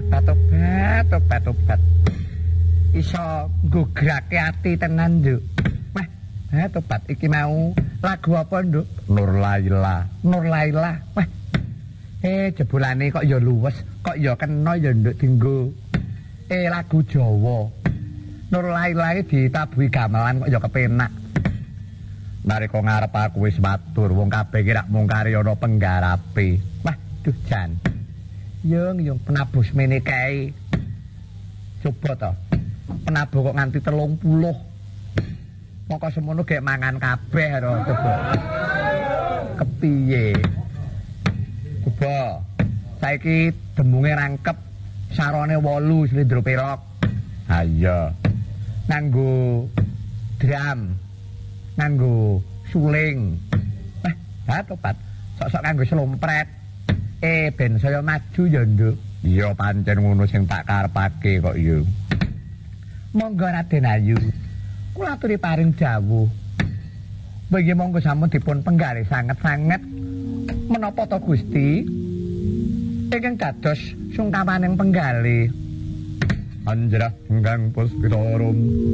Tobat. Iso nggugrake ati tenan, Nduk. Wah, tobat iki mau lagu apa, Nduk? Nur Laila. Wah. Jebulane kok ya luwes, kok ya kena ya Nduk dinggo. Lagu Jawa. Nur Laila iki ditabuhi gamelan kok ya kepenak. Nariko ngarep aku wis matur, wong kabeh iki rak mung kari ana penggarape. Wah, duh Jan. Yung penabus mene kae. Coba to. Penabuh kok nganti 30. Moko semono gek mangan kabeh ro coba. Kepiye? Coba. Saiki demunge rangkep sarone 8 slendro perok. Ha iya. Nganggo drum. Nganggo suling. Topat. Sok-sok nganggo slompret. Ben saya maju ya, Nduk. Iya pancen ngono sing tak karepake kok ya. Monggo Raden Ayu. Kula aturi paring dawuh. Bagi monggo sampun dipun penggalih sanget-sanget menapa to Gusti? Ingkang dados sungkawaning penggalih. Anjrah ingkang puspitarum